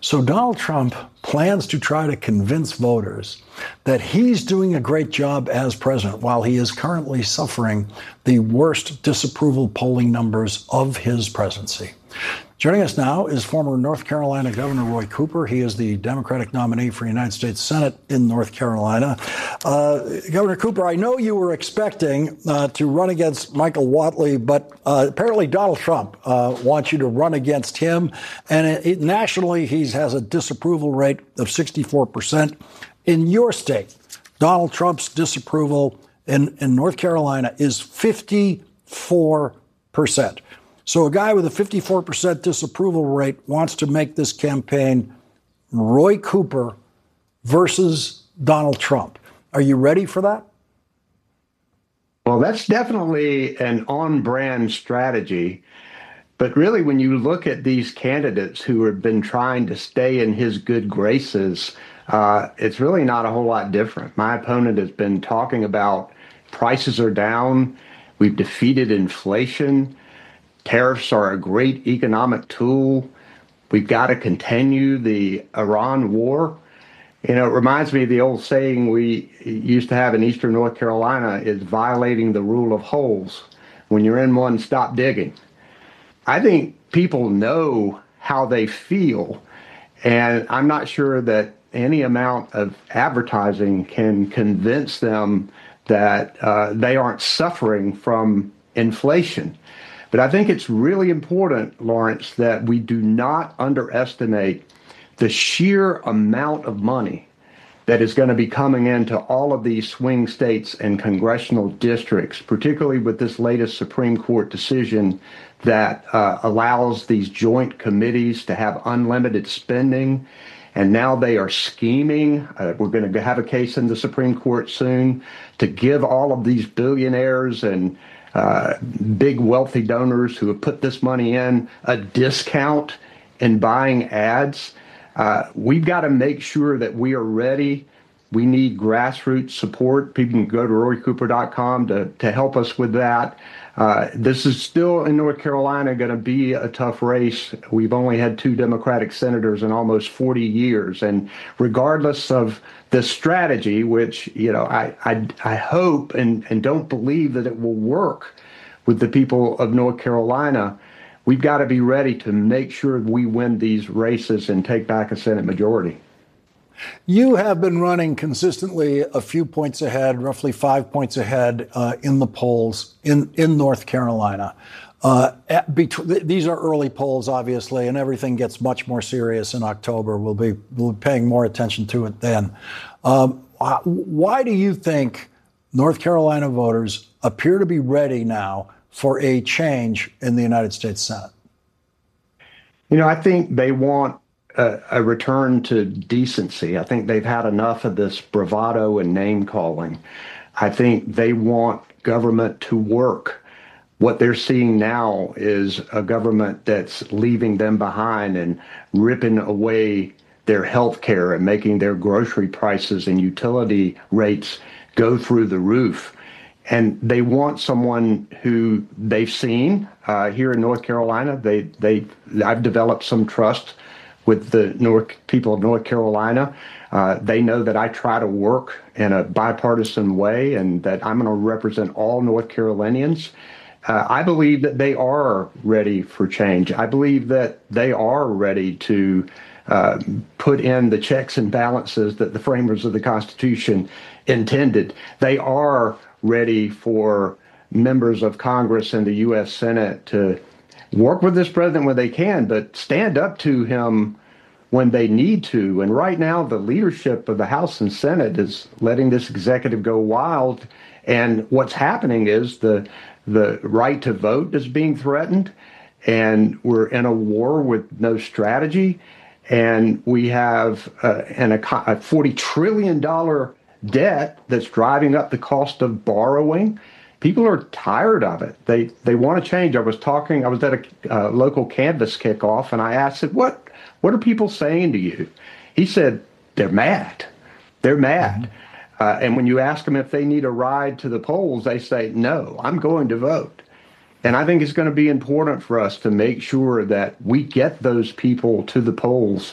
So Donald Trump plans to try to convince voters that he's doing a great job as president while he is currently suffering the worst disapproval polling numbers of his presidency. Joining us now is former North Carolina Governor Roy Cooper. He is the Democratic nominee for the United States Senate in North Carolina. Governor Cooper, I know you were expecting to run against Michael Whatley, but apparently Donald Trump wants you to run against him. And nationally, he has a disapproval rate of 64%. In your state, Donald Trump's disapproval in North Carolina is 54%. So a guy with a 54% disapproval rate wants to make this campaign Roy Cooper versus Donald Trump. Are you ready for that? Well, that's definitely an on-brand strategy. But really, when you look at these candidates who have been trying to stay in his good graces, it's really not a whole lot different. My opponent has been talking about prices are down. We've defeated inflation. Tariffs are a great economic tool. We've got to continue the Iran war. You know, it reminds me of the old saying we used to have in Eastern North Carolina is violating the rule of holes. When you're in one, stop digging. I think people know how they feel, and I'm not sure that any amount of advertising can convince them that they aren't suffering from inflation. But I think it's really important, Lawrence, that we do not underestimate the sheer amount of money that is going to be coming into all of these swing states and congressional districts, particularly with this latest Supreme Court decision that allows these joint committees to have unlimited spending. And now they are scheming. We're going to have a case in the Supreme Court soon to give all of these billionaires and big wealthy donors who have put this money in a discount in buying ads. We've got to make sure that we are ready. We need grassroots support. People can go to roycooper.com to help us with that. This is still in North Carolina going to be a tough race. We've only had 2 Democratic senators in almost 40 years. And regardless of the strategy, which, you know, I hope and don't believe that it will work with the people of North Carolina, we've got to be ready to make sure we win these races and take back a Senate majority. You have been running consistently a few points ahead, roughly 5 points ahead in the polls in North Carolina. These are early polls, obviously, and everything gets much more serious in October. We'll be paying more attention to it then. Why do you think North Carolina voters appear to be ready now for a change in the United States Senate? You know, I think they want a return to decency. I think they've had enough of this bravado and name calling. I think they want government to work. What they're seeing now is a government that's leaving them behind and ripping away their health care and making their grocery prices and utility rates go through the roof. And they want someone who they've seen here in North Carolina. I've developed some trust with the people of North Carolina. They know that I try to work in a bipartisan way and that I'm going to represent all North Carolinians. I believe that they are ready for change. I believe that they are ready to put in the checks and balances that the framers of the Constitution intended. They are ready for members of Congress and the U.S. Senate to work with this president when they can, but stand up to him when they need to. And right now, the leadership of the House and Senate is letting this executive go wild. And what's happening is the right to vote is being threatened, and we're in a war with no strategy. And we have a $40 trillion debt that's driving up the cost of borrowing. People are tired of it. They want to change. I was at a local Canvass kickoff, and I asked him, what are people saying to you? He said, they're mad. They're mad. And when you ask them if they need a ride to the polls, they say, no, I'm going to vote. And I think it's going to be important for us to make sure that we get those people to the polls